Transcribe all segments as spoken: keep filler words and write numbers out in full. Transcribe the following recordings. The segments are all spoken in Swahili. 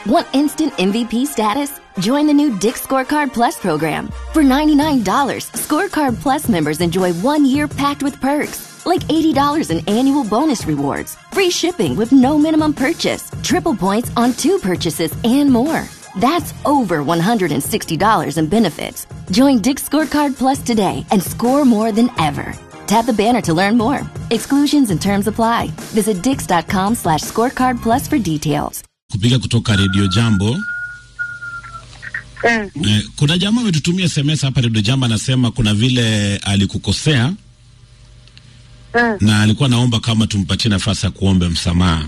Want instant M V P status? Join the new Dick's Scorecard Plus program. For ninety-nine dollars, Scorecard Plus members enjoy one year packed with perks, like eighty dollars in annual bonus rewards, free shipping with no minimum purchase, triple points on two purchases, and more. That's over one hundred sixty dollars in benefits. Join Dick's Scorecard Plus today and score more than ever. Tap the banner to learn more. Exclusions and terms apply. Visit dix.com slash scorecard plus for details. Kupiga kutoka Radio Jambo. Eh. Eh, kuna jamaa ametutumia S M S hapa Radio Jambo, anasema kuna vile alikukosea. Eh. Na alikuwa naomba kama tumpatie nafasi ya kuomba msamaha.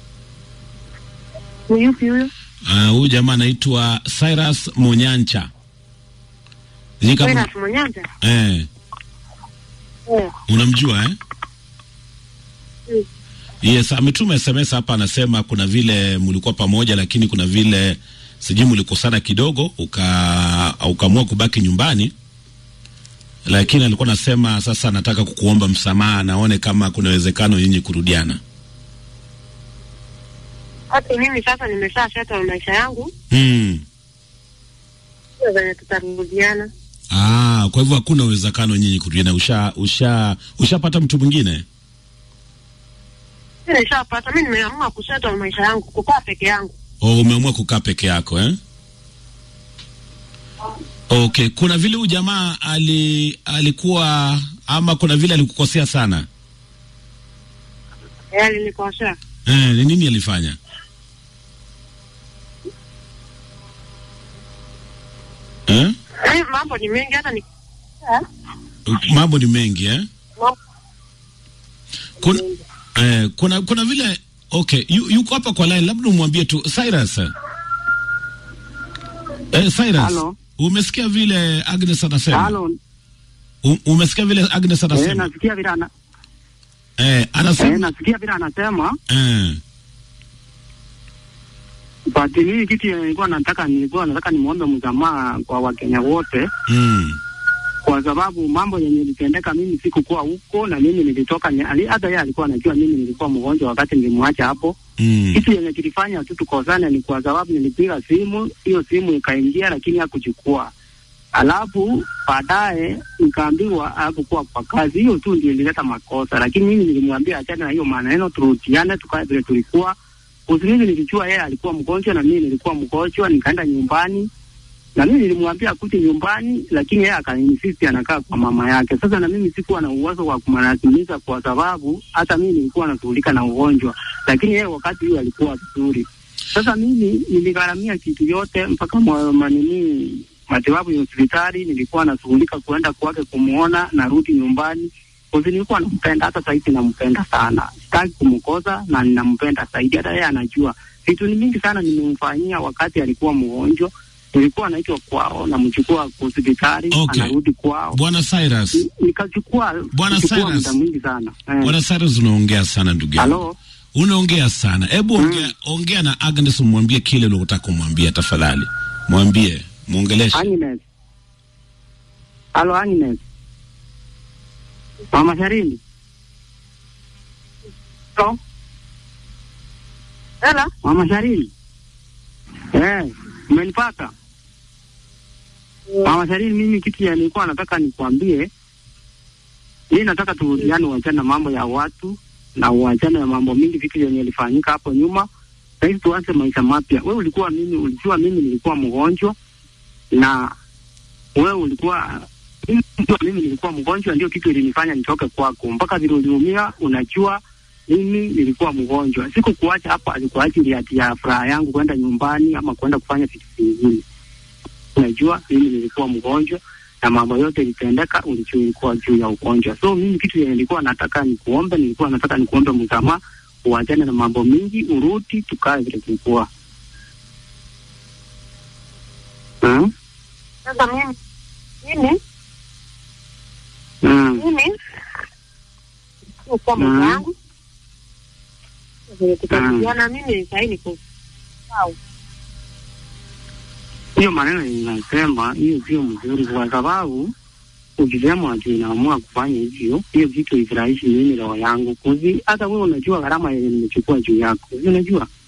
Ni yupi huyo? Ah, uh, huyu jamaa anaitwa Cyrus Monyancha. Nika Cyrus Monyancha? Eh. Eh. Unamjua eh? Mm. Yes, ametuma S M S hapa, anasema kuna vile mlikuwa pamoja lakini kuna vile sijui mlikosana kidogo uka ukaamua kubaki nyumbani. Lakini alikuwa anasema sasa anataka kukuomba msamaha, naone kama kuna uwezekano nyinyi kurudiana. Hata mimi sasa nimeshashata maisha yangu. Mm. Sasa tutarudiana. Ah, kwa hivyo hakuna uwezekano nyinyi kurudiana. Usha usha ushapata mtu mwingine? Mimi nishapata, mimi nimeamua kushata maisha yangu, kukaa peke yangu. Oh, umeamua kukaa peke yako eh? Okay, kuna vile huyu jamaa ali alikuwa ama kuna vile alikukosea sana? Eh, alinikosea. Eh, ni nini alifanya? Eh? Eh, mambo ni mengi hata ni eh? Mambo ni mengi eh? Mambo. Kuna eh, kuna kuna vile okay, yuko hapa kwa line, labda umwambie tu Cyrus. Eh, Cyrus. Hello. Umesikia vile Agnes anasema? Hello. U, umesikia vile Agnes anasema? Eh, nasikia vile ana Eh, anasema. Eh, nasikia vile anasema. Eh. But mimi kitu nilikuwa nataka nilikuwa nataka nimuombe msamaha kwa Wakenya wote. Mm. Kwa sababu mambo yenye litendeka mimi sikukuwa huko na mimi nilitoka, hata yeye alikuwa anajua mimi nilikuwa mgonjwa wakati nilimwacha hapo. Mm. Kitu yenye kilifanya tu tukosane ni kwa sababu nilipiga simu, hiyo simu ikaingia lakini hakuchukua. Alafu baadaye nikaambiwa hakukuwa kwa kazi. Hiyo tu ndio ilileta makosa, lakini mimi nilimwambia achana na hiyo maneno, turudiane tukae vile tulikuwa. Usiku nilijua yeye alikuwa mgonjwa na mimi nilikuwa mgonjwa, nikaenda nyumbani. Na mimi nilimwambia akuje nyumbani, lakini yeye akaninsist anakaa kwa mama yake. Sasa na mimi sikuwa na uwezo wa kumlazimisha kwa sababu hata mimi nilikuwa nashughulika na ugonjwa, lakini yeye wakati huo alikuwa vizuri. Sasa mimi niligharamia kitu yote mpaka manini matibabu ya hospitali, nilikuwa nashughulika kuenda kwake kumuona, narudi nyumbani. Kwa sababu nilikuwa nampenda, hata sasa hivi nampenda sana. Sitaki kumkosa na ninampenda zaidi, hata yeye anajua. Vitu ni mingi sana nimemfanyia wakati alikuwa mgonjwa. Nilikuwa naitwa kwao na mchukua hospitali, okay. Anarudi kwao. Bwana Cyrus. Nikachukua Bwana Cyrus. Muda mwingi sana. Eh. Bwana Cyrus, unaongea sana ndugu yangu. Hello. Unaongea sana. Hebu ongea mm. ongea na Agnes, umwambie kile unataka kumwambia tafadhali. Mwambie, muongeleshe. Agnes. Hello Agnes. Mama Sharini. Hello. Hello. Mama Sharini. Eh, umenipata? Mama Sharini, mimi kitu ya nilikuwa nataka nikwambie, mimi nataka turudiane, uachane na mambo ya watu na uachane na mambo mingi vitu yenye ilifanyika hapo nyuma. Sasa tuanze maisha mapya. Wewe ulikuwa mimi ulijua mimi nilikuwa mgonjwa na wewe ulikuwa mimi nilikuwa mgonjwa, ndio kitu ilinifanya nitoke kwako. Mpaka vile uliumia unajua mimi nilikuwa mgonjwa. Siku kuacha hapa alikuwa ajili ya, ya furaha yangu kwenda nyumbani ama kwenda kufanya vitu vingine. Unajua mimi nilikuwa mgonjwa na mambo yote ilitendeka ulikuwa juu ya ugonjwa. So mimi kitu yenye nilikuwa nataka nikuombe, nilikuwa nataka nikuombe msamaha, uachane na mambo mingi, urudi tukae vile tulikuwa. Hmm? Sasa mimi mimi Mm. mimi kwa mama yangu tukakutana mimi sasa niko sawa. Hiyo maneno ninasema hiyo sio mzuri, kwa sababu ukisema ati naamua kufanya hivyo, hiyo kitu ifurahishi mimi roho yangu. Kuzi hata wewe unajua gharama yenye nimechukua juu yako. Unajua?